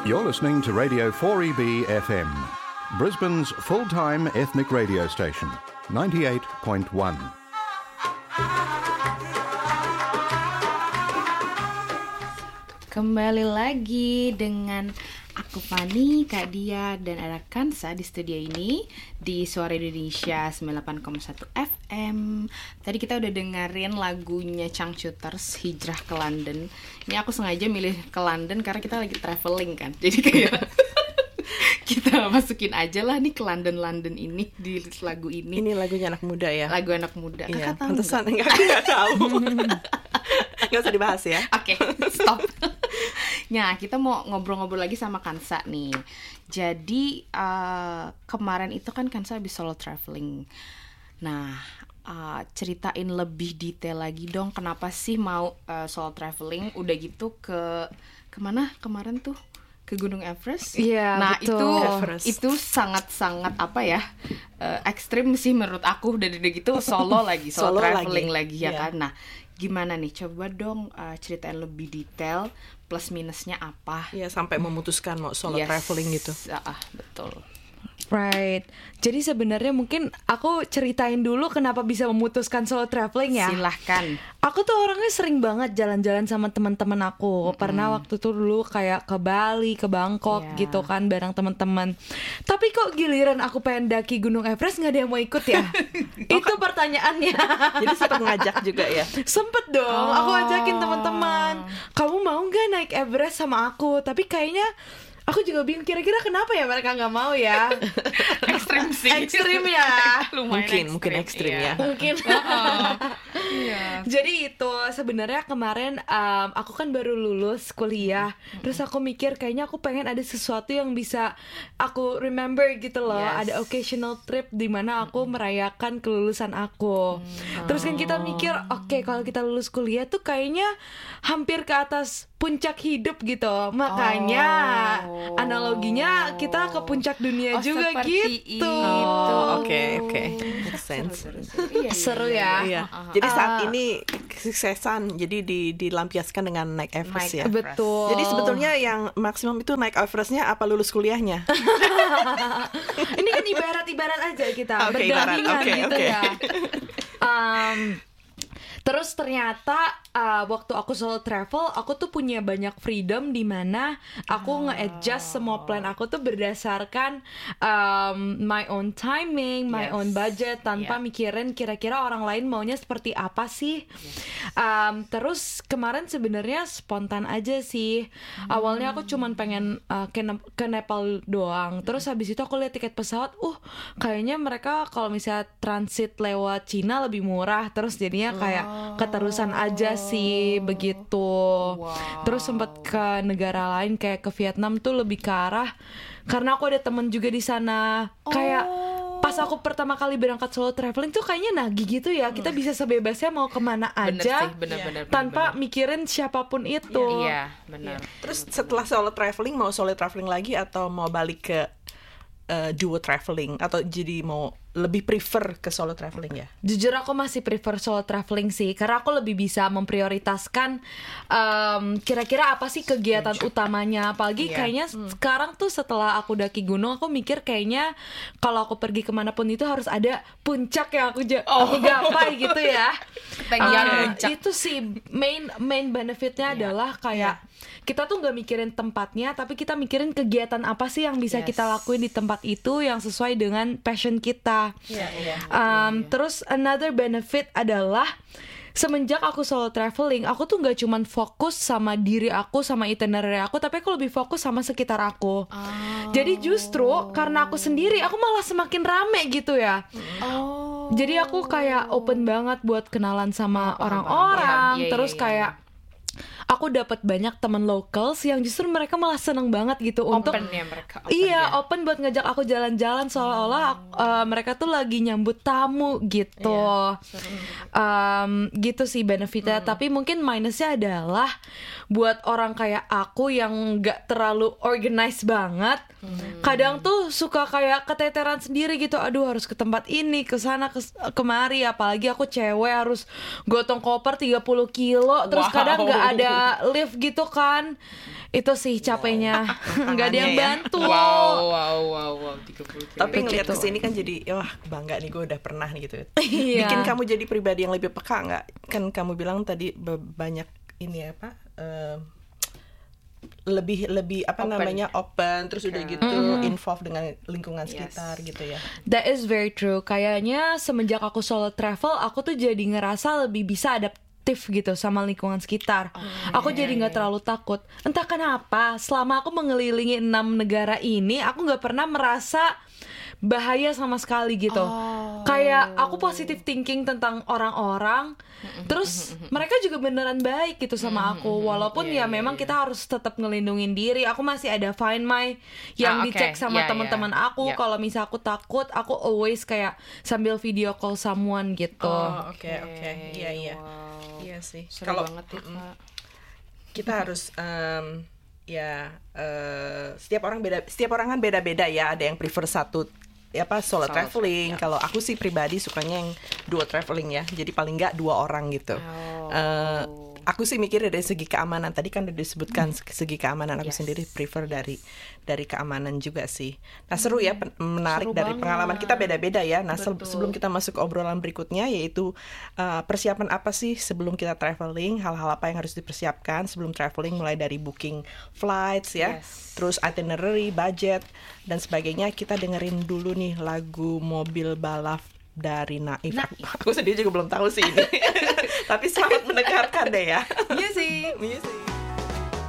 You're listening to Radio 4EB FM, Brisbane's full-time ethnic radio station, 98.1. Kembali lagi dengan aku Fani, Kak Dia, dan ada Kansa di studio ini di Suara Indonesia 98,1 FM. Tadi kita udah dengerin lagunya Changcuters, Hijrah ke London. Ini aku sengaja milih ke London karena kita lagi traveling kan. Jadi kayak kita masukin aja lah nih ke London ini di lagu ini. Ini lagunya anak muda ya? Lagu anak muda. Iya, Kakak tahu pantesan enggak tahu. Nggak usah dibahas ya. Oke, stop. Nah, kita mau ngobrol-ngobrol lagi sama Kansa nih. Jadi kemarin itu kan Kansa habis solo traveling. Nah, ceritain lebih detail lagi dong. Kenapa sih mau solo traveling? Udah gitu kemana kemarin tuh? Ke Gunung Everest. Iya, nah betul. itu sangat apa ya, ekstrim sih menurut aku. Udah gitu solo lagi, solo traveling lagi ya kan. Nah, gimana nih? Coba dong ceritain lebih detail, plus minusnya apa? Iya, sampai memutuskan mau solo traveling gitu. Betul. Right. Jadi sebenarnya mungkin aku ceritain dulu kenapa bisa memutuskan solo traveling ya. Silahkan. Aku tuh orangnya sering banget jalan-jalan sama teman-teman aku. Pernah waktu itu dulu kayak ke Bali, ke Bangkok gitu kan bareng teman-teman. Tapi kok giliran aku pengen daki Gunung Everest nggak ada yang mau ikut ya? Itu pertanyaannya. Jadi sempat ngajak juga ya? Sempet dong. Aku ajakin teman-teman. Kamu mau nggak naik Everest sama aku? Tapi kayaknya aku juga bingung kira-kira kenapa ya mereka nggak mau ya. Ekstrim sih. Ekstrim ya. Mungkin ekstrim ya. Mungkin. Jadi itu sebenarnya kemarin aku kan baru lulus kuliah. Terus aku mikir kayaknya aku pengen ada sesuatu yang bisa aku remember gitu loh. Ada occasional trip di mana aku merayakan kelulusan aku. Terus kan kita mikir oke, kalau kita lulus kuliah tuh kayaknya hampir ke atas puncak hidup gitu. Makanya analoginya kita ke puncak dunia juga gitu. Oke. Make sense. Seru ya. Iya. Jadi saat ini kesuksesan jadi dilampiaskan dengan naik Everest ya. Betul. Jadi sebetulnya yang maksimum itu naik Everestnya apa lulus kuliahnya? Ini kan ibarat aja kita berdampingan gitu ya. Terus ternyata waktu aku solo travel, aku tuh punya banyak freedom di mana aku nge-adjust semua plan aku tuh berdasarkan my own timing, my own budget, tanpa mikirin kira-kira orang lain maunya seperti apa sih. Terus kemarin sebenarnya spontan aja sih. Awalnya aku cuman pengen ke Nepal doang. Terus habis itu aku lihat tiket pesawat, kayaknya mereka kalau misalnya transit lewat Cina lebih murah. Terus jadinya kayak keterusan aja sih begitu. Terus sempat ke negara lain kayak ke Vietnam tuh lebih ke arah karena aku ada temen juga di sana. Kayak pas aku pertama kali berangkat solo traveling tuh kayaknya nagih gitu ya. Kita bisa sebebasnya mau kemana aja tanpa mikirin siapapun itu. Iya, benar. Terus setelah solo traveling mau solo traveling lagi atau mau balik ke duo traveling atau jadi mau lebih prefer ke solo traveling ya? Jujur aku masih prefer solo traveling sih, karena aku lebih bisa memprioritaskan kira-kira apa sih kegiatan utamanya. Apalagi kayaknya sekarang tuh setelah aku daki gunung, aku mikir kayaknya kalau aku pergi kemanapun itu harus ada puncak yang aku gapai gitu ya. Itu sih main benefitnya adalah kayak kita tuh nggak mikirin tempatnya, tapi kita mikirin kegiatan apa sih yang bisa kita lakuin di tempat itu yang sesuai dengan passion kita. Terus another benefit adalah semenjak aku solo traveling, aku tuh nggak cuman fokus sama diri aku, sama itinerary aku, tapi aku lebih fokus sama sekitar aku. Jadi justru karena aku sendiri, aku malah semakin rame gitu ya. Jadi aku kayak open banget buat kenalan sama orang-orang. Terus kayak aku dapat banyak teman locals yang justru mereka malah seneng banget gitu untuk open buat ngajak aku jalan-jalan seolah-olah mereka tuh lagi nyambut tamu gitu. Gitu sih benefitnya. Tapi mungkin minusnya adalah buat orang kayak aku yang nggak terlalu organized banget, kadang tuh suka kayak keteteran sendiri gitu. Aduh, harus ke tempat ini, ke sana, kemari. Apalagi aku cewek harus gotong koper 30 kilo. Terus kadang nggak ada lift gitu kan. Itu sih capeknya. Nggak ada yang ya. bantu. Wow, 30 Tapi ngeliat Begitu. kesini kan jadi, wah bangga nih gue udah pernah nih gitu. Iya. Bikin kamu jadi pribadi yang lebih peka nggak? Kan kamu bilang tadi banyak ini apa? Lebih apa Open. namanya open, terus udah gitu involved dengan lingkungan sekitar gitu ya. That is very true. Kayaknya semenjak aku solo travel, aku tuh jadi ngerasa lebih bisa adaptif gitu sama lingkungan sekitar. Aku jadi nggak terlalu takut. Entah kenapa, selama aku mengelilingi 6 negara ini, aku nggak pernah merasa bahaya sama sekali gitu. Kayak aku positive thinking tentang orang-orang. Terus mereka juga beneran baik gitu sama aku. Walaupun ya memang kita harus tetap ngelindungin diri. Aku masih ada Find My yang oke. dicek sama Ya, teman-teman ya. aku. Ya. Kalau misal aku takut, aku always kayak sambil video call someone gitu. Oke. Iya. Wow. Iya sih. Seru Kalau banget ya, Kak. kita harus setiap orang kan beda-beda ya. Ada yang prefer satu solo traveling. Kalau aku sih pribadi sukanya yang duo traveling ya. Jadi paling nggak 2 orang gitu. Aku sih mikir dari segi keamanan. Tadi kan udah disebutkan segi keamanan. Aku sendiri prefer dari keamanan juga sih. Nah seru ya, menarik. Seru dari banget. pengalaman kita beda-beda ya. Nah Betul. sebelum kita masuk ke obrolan berikutnya, yaitu persiapan apa sih sebelum kita traveling, hal-hal apa yang harus dipersiapkan sebelum traveling, mulai dari booking flights ya, terus itinerary, budget dan sebagainya. Kita dengerin dulu nih lagu Mobil Balap dari Naif. Aku sendiri juga belum tahu sih ini. Tapi selamat mendengarkan deh ya. Music. Music.